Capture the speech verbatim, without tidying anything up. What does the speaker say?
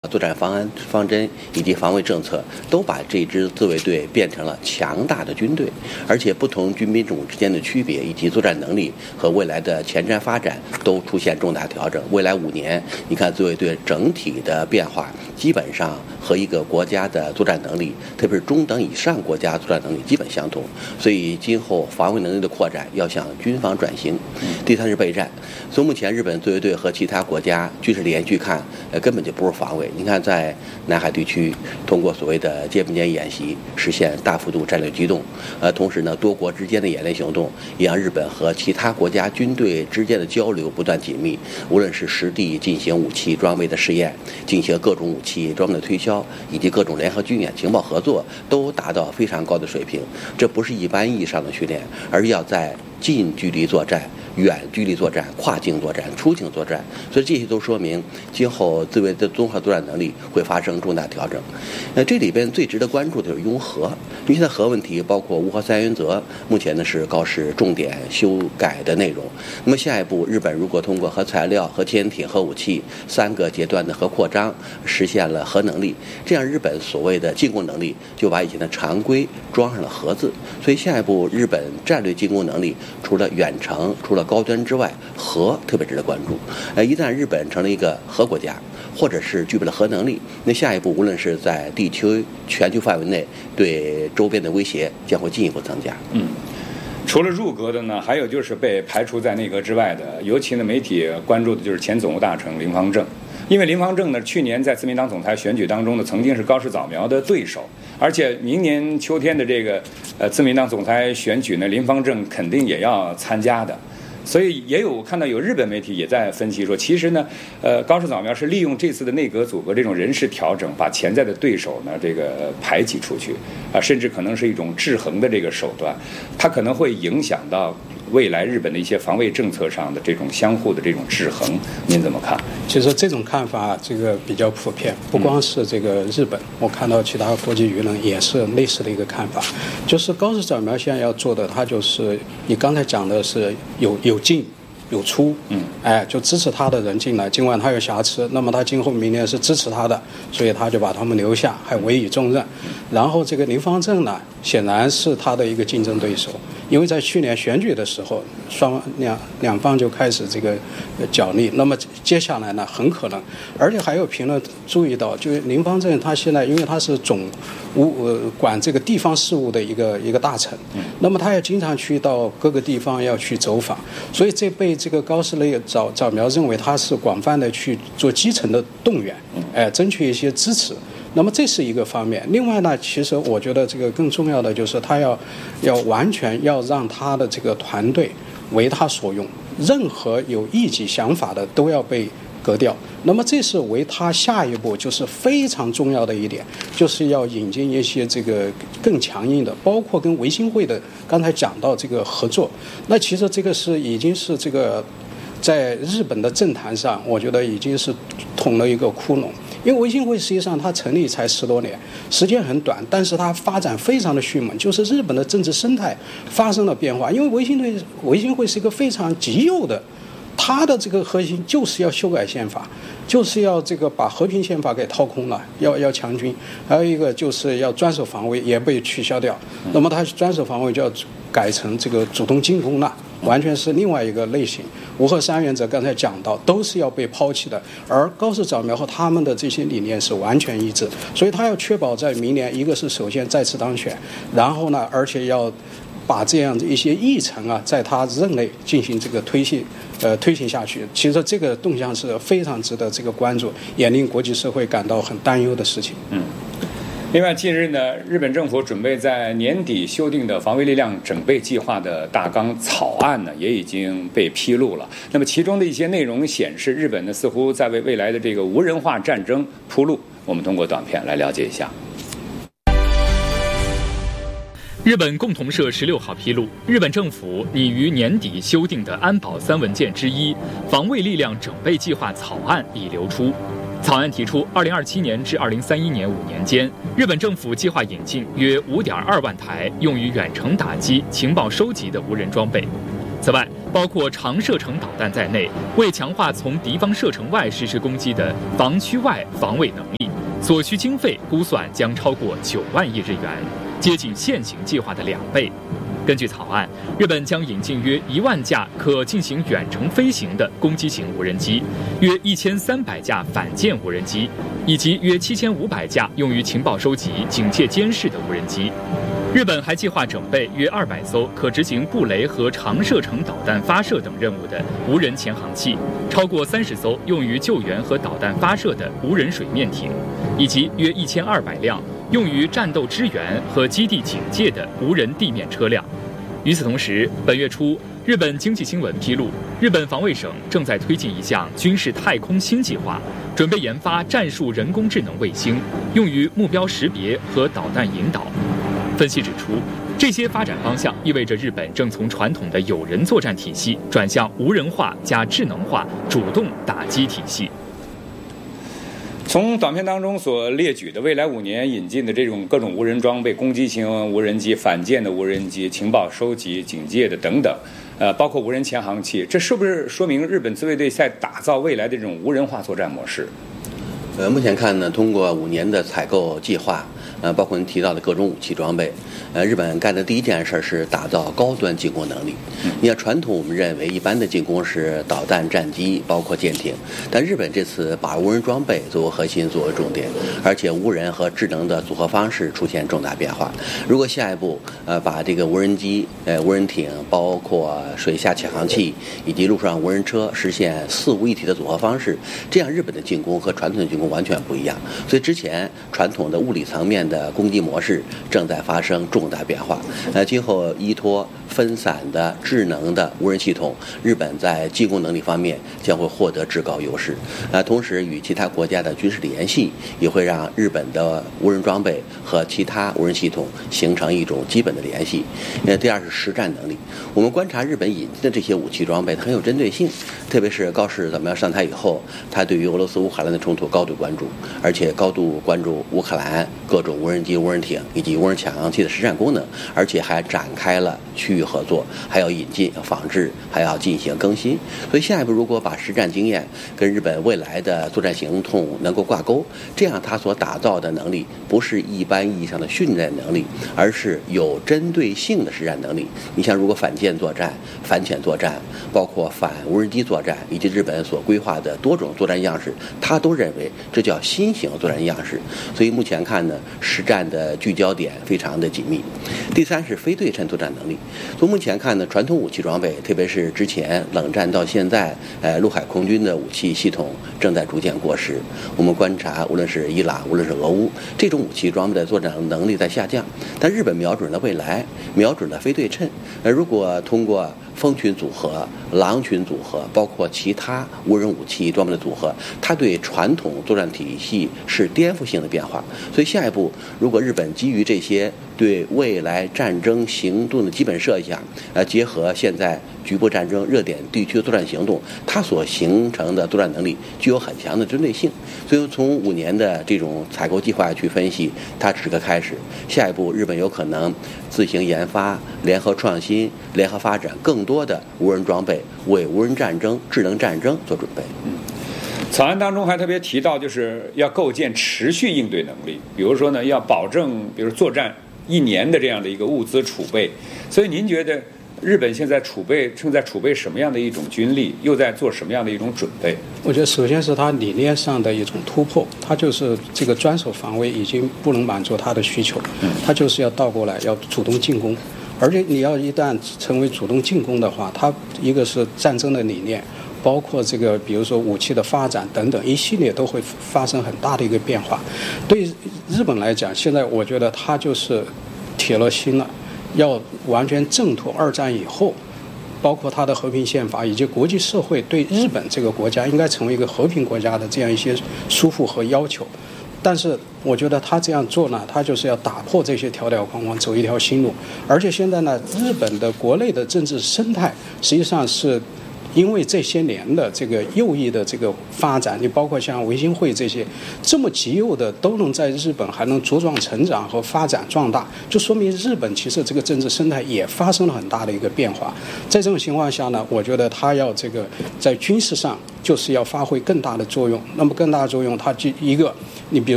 作战方案方针以及防卫政策，都把这支自卫队变成了强大的军队，而且不同军兵种之间的区别以及作战能力和未来的前瞻发展都出现重大调整。未来五年，你看自卫队整体的变化，基本上和一个国家的作战能力，特别是中等以上国家作战能力基本相同。所以今后防卫能力的扩展要向军防转型。第三是备战。从目前日本自卫队和其他国家军事连续看，呃，根本就不是防卫。你看，在南海地区，通过所谓的肩并肩演习，实现大幅度战略机动。呃，同时呢，多国之间的演练行动，也让日本和其他国家军队之间的交流不断紧密。无论是实地进行武器装备的试验，进行各种武器装备的推销，以及各种联合军演情报合作，都达到非常高的水平。这不是一般意义上的训练，而是要在近距离作战、远距离作战、跨境作战、出境作战，所以这些都说明今后自卫的综合作战能力会发生重大调整。那这里边最值得关注的就是拥核，因为现在核问题包括无核三原则，目前呢是高市重点修改的内容。那么下一步，日本如果通过核材料、核潜艇、核武器三个阶段的核扩张，实现了核能力，这样日本所谓的进攻能力就把以前的常规装上了核字。所以下一步日本战略进攻能力，除了远程、除了高端之外，核特别值得关注。呃，一旦日本成了一个核国家，或者是具备了核能力，那下一步无论是在地球、全球范围内对周边的威胁将会进一步增加。 嗯，除了入阁的呢，还有就是被排除在内阁之外的，尤其呢媒体关注的就是前总务大臣林芳正。因为林芳正呢，去年在自民党总裁选举当中呢，曾经是高市早苗的对手，而且明年秋天的这个呃自民党总裁选举呢，林芳正肯定也要参加的。所以也有看到有日本媒体也在分析说，其实呢，呃，高市早苗是利用这次的内阁组阁这种人事调整，把潜在的对手呢这个排挤出去啊，甚至可能是一种制衡的这个手段，它可能会影响到未来日本的一些防卫政策上的这种相互的这种制衡，您怎么看？ 其实这种看法这个比较普遍，不光是这个日本，我看到其他国际舆论也是类似的一个看法，就是高市早苗现在要做的，他就是你刚才讲的是有有进有出，嗯，哎，就支持他的人进来，尽管他有瑕疵，那么他今后明年是支持他的，所以他就把他们留下，还委以重任。然后这个林芳正呢，显然是他的一个竞争对手，因为在去年选举的时候，双两两方就开始这个角力。那么接下来呢，很可能，而且还有评论注意到，就是林芳正他现在因为他是总务呃管这个地方事务的一个一个大臣，那么他也经常去到各个地方要去走访，所以这被这个高市早早苗认为他是广泛的去做基层的动员，哎，争取一些支持。那么这是一个方面。另外呢，其实我觉得这个更重要的就是他要要完全要让他的这个团队为他所用，任何有异己想法的都要被革掉。那么这是为他下一步就是非常重要的一点，就是要引进一些这个更强硬的，包括跟维新会的刚才讲到这个合作。那其实这个是已经是这个在日本的政坛上，我觉得已经是捅了一个窟窿。因为维新会实际上它成立才十多年，时间很短，但是它发展非常的迅猛，就是日本的政治生态发生了变化。因为维新会维新会是一个非常极右的，它的这个核心就是要修改宪法，就是要这个把和平宪法给掏空了，要要强军，还有一个就是要专守防卫也被取消掉。那么它专守防卫就要改成这个主动进攻了，完全是另外一个类型。无核三原则刚才讲到都是要被抛弃的，而高市早苗和他们的这些理念是完全一致，所以他要确保在明年，一个是首先再次当选，然后呢，而且要把这样的一些议程啊，在他任内进行这个推行，呃，推行下去。其实这个动向是非常值得这个关注，也令国际社会感到很担忧的事情。 嗯。另外，近日呢，日本政府准备在年底修订的防卫力量整备计划的大纲草案呢，也已经被披露了。那么，其中的一些内容显示，日本呢似乎在为未来的这个无人化战争铺路。我们通过短片来了解一下。 日本共同社十六号披露，日本政府拟于年底修订的安保三文件之一《防卫力量整备计划》草案已流出。草案提出，二零二七年至二零三一年五年间，日本政府计划引进约五点二万台用于远程打击、情报收集的无人装备。此外， 包括长射程导弹在内，为强化从敌方射程外实施攻击的防区外防卫能力，所需经费估算将超过九万亿日元，接近现行计划的两倍。根据草案，日本将引进约一万架可进行远程飞行的攻击型无人机，约一千三百架反舰无人机，以及约七千五百架用于情报收集、警戒监视的无人机。日本还计划整备约二百艘可执行布雷和长射程导弹发射等任务的无人潜航器，超过三十艘用于救援和导弹发射的无人水面艇，以及约一千二百辆用于战斗支援和基地警戒的无人地面车辆。与此同时，本月初，日本经济新闻披露，日本防卫省正在推进一项军事太空新计划，准备研发战术人工智能卫星，用于目标识别和导弹引导。分析指出，这些发展方向意味着日本正从传统的有人作战体系转向无人化加智能化主动打击体系。 从短片当中所列举的未来五年引进的这种各种无人装备、攻击型无人机、反舰的无人机、情报收集、警戒的等等，呃，包括无人潜航器，这是不是说明日本自卫队在打造未来的这种无人化作战模式？ 呃，目前看呢，通过五年的采购计划，呃，包括您提到的各种武器装备，呃，日本干的第一件事是打造高端进攻能力。你看，传统我们认为一般的进攻是导弹、战机，包括舰艇，但日本这次把无人装备作为核心，作为重点，而且无人和智能的组合方式出现重大变化。如果下一步呃把这个无人机、呃无人艇，包括水下潜航器以及陆上无人车实现四无一体的组合方式，这样日本的进攻和传统的进攻完全不一样。所以之前传统的物理层面的攻击模式正在发生重大变化。呃，今后依托分散的智能的无人系统，日本在进攻能力方面将会获得至高优势。呃，同时与其他国家的军事联系也会让日本的无人装备和其他无人系统形成一种基本的联系。呃，第二是实战能力。我们观察日本引进的这些武器装备，它很有针对性，特别是高市怎么样上台以后，他对于俄罗斯乌克兰的冲突高度关注，而且高度关注乌克兰各种无人机、无人艇以及无人潜航器的实战功能，而且还展开了区域合作，还要引进仿制，还要进行更新。所以下一步如果把实战经验跟日本未来的作战行动能够挂钩，这样他所打造的能力不是一般意义上的训练能力，而是有针对性的实战能力。你像如果反舰作战、反潜作战，包括反无人机作战，以及日本所规划的多种作战样式，他都认为这叫新型作战样式。所以目前看呢，实战的聚焦点非常的紧密。第三是非对称作战能力。从目前看呢，传统武器装备，特别是之前冷战到现在，呃，陆海空军的武器系统正在逐渐过时。我们观察，无论是伊朗，无论是俄乌，这种武器装备的作战能力在下降。但日本瞄准了未来，瞄准了非对称。呃，如果通过蜂群组合、狼群组合，包括其他无人武器装备的组合，它对传统作战体系是颠覆性的变化。所以下一步，如果日本基于这些对未来战争行动的基本设想，呃，结合现在局部战争热点地区的作战行动，它所形成的作战能力具有很强的针对性。所以从五年的这种采购计划去分析，它只是个开始。下一步，日本有可能自行研发、联合创新、联合发展更多的无人装备，为无人战争、智能战争做准备。 嗯，草案当中还特别提到，就是要构建持续应对能力，比如说呢，要保证，比如作战一年的这样的一个物资储备。所以您觉得日本现在储备正在储备什么样的一种军力，又在做什么样的一种准备？ 我觉得首先是它理念上的一种突破，它就是这个专守防卫已经不能满足它的需求，它就是要倒过来要主动进攻。而且你要一旦成为主动进攻的话，它一个是战争的理念，包括这个比如说武器的发展等等一系列都会发生很大的一个变化。对日本来讲，现在我觉得它就是铁了心了，要完全挣脱二战以后，包括它的和平宪法以及国际社会对日本这个国家应该成为一个和平国家的这样一些束缚和要求。但是我觉得他这样做呢，他就是要打破这些条条框框，走一条新路。而且现在呢，日本的国内的政治生态实际上是因为这些年的这个右翼的这个发展，你包括像维新会这些这么极右的都能在日本还能茁壮成长和发展壮大，就说明日本其实这个政治生态也发生了很大的一个变化。在这种情况下呢，我觉得它要这个在军事上就是要发挥更大的作用。那么更大的作用，它就一个，你比如